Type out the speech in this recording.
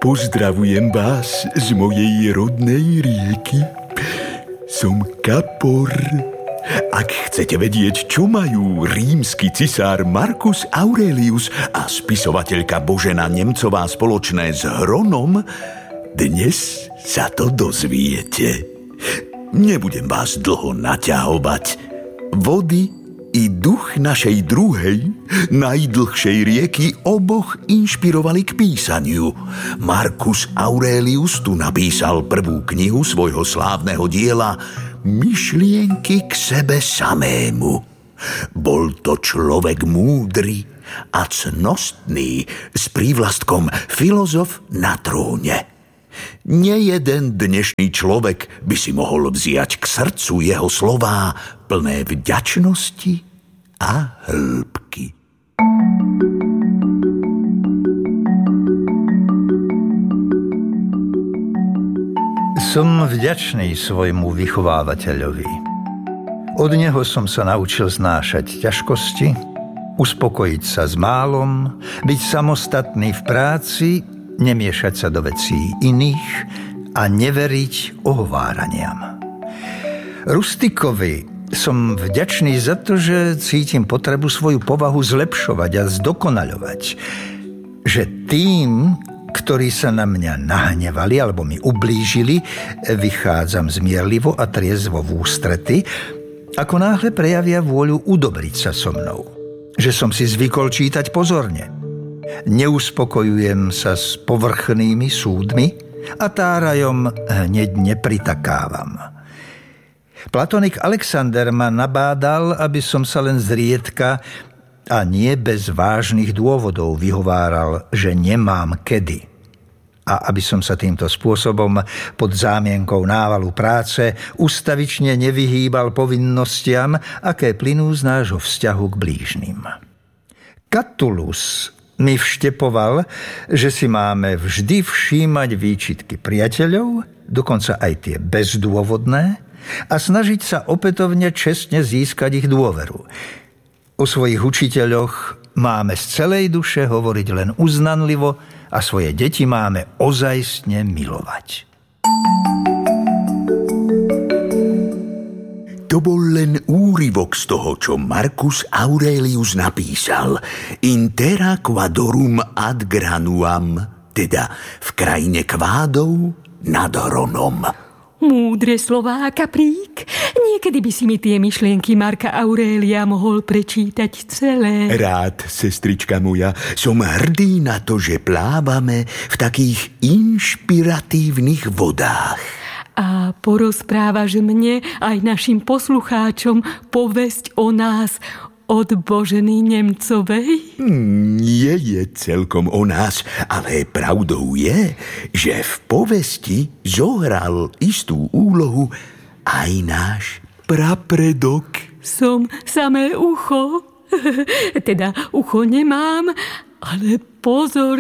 Pozdravujem vás z mojej rodnej rieky. Som Kapor. Ak chcete vedieť, čo majú rímsky cisár Marcus Aurelius a spisovateľka Božena Nemcová spoločné s Hronom, dnes sa to dozviete. Nebudem vás dlho naťahovať. Vody i duch našej druhej, najdlhšej rieky oboch inšpirovali k písaniu. Marcus Aurelius tu napísal prvú knihu svojho slávneho diela Myšlienky k sebe samému. Bol to človek múdry a cnostný s prívlastkom filozof na tróne. Nejeden dnešný človek by si mohol vziať k srdcu jeho slová plné vďačnosti a hĺbky. Som vďačný svojmu vychovávateľovi. Od neho som sa naučil znášať ťažkosti, uspokojiť sa s málom, byť samostatný v práci, nemiešať sa do vecí iných a neveriť ohováraniam. Rustikovi som vďačný za to, že cítim potrebu svoju povahu zlepšovať a zdokonaľovať. Že tým, ktorí sa na mňa nahnevali alebo mi ublížili, vychádzam zmierlivo a triezvo v ústrety, ako náhle prejavia vôľu udobriť sa so mnou. Že som si zvykol čítať pozorne. Neuspokojujem sa s povrchnými súdmi a tárajom hneď nepritakávam. Platonik Alexander ma nabádal, aby som sa len zriedka a nie bez vážnych dôvodov vyhováral, že nemám kedy. A aby som sa týmto spôsobom pod zámienkou návalu práce ustavične nevyhýbal povinnostiam, aké plynú z nášho vzťahu k blížnym. Catullus mi vštepoval, že si máme vždy všímať výčitky priateľov, dokonca aj tie bezdôvodné, a snažiť sa opätovne čestne získať ich dôveru. O svojich učiteľoch máme z celej duše hovoriť len uznanlivo a svoje deti máme ozajstne milovať. To bol len úryvok z toho, čo Marcus Aurelius napísal. In terra quadorum ad granuam, teda v krajine kvádov nad Hronom. Múdre slová, Kaprík. Niekedy by si mi tie myšlienky Marka Aurelia mohol prečítať celé. Rád, sestrička moja, som hrdý na to, že plávame v takých inšpiratívnych vodách. A porozprávaš mne aj našim poslucháčom povesť o nás od Boženy Nemcovej? Nie je celkom o nás, ale pravdou je, že v povesti zohral istú úlohu aj náš prapredok. Som samé ucho. Teda ucho nemám, ale pozor,